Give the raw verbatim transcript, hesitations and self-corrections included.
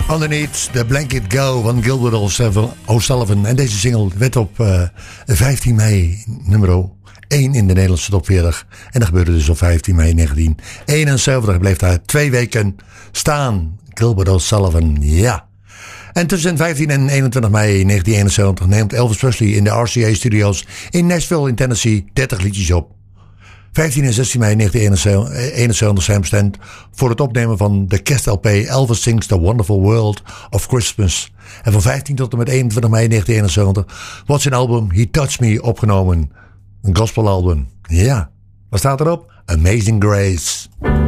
Underneath the Blanket Go van Gilbert O'Sullivan. En deze single werd op uh, vijftien mei nummer één in de Nederlandse top veertig. En dat gebeurde dus op vijftien mei negentien eenenzeventig. Hij bleef daar twee weken staan. Gilbert O'Sullivan, ja. En tussen vijftien en eenentwintig mei negentien eenenzeventig neemt Elvis Presley in de R C A Studios in Nashville in Tennessee dertig liedjes op. vijftien en zestien mei negentien eenenzeventig zijn bestemd voor het opnemen van de kerst-L P Elvis Sings The Wonderful World of Christmas. En van vijftien tot en met eenentwintig mei negentien eenenzeventig wordt zijn album He Touched Me opgenomen. Een gospelalbum. Ja, wat staat erop? Amazing Grace.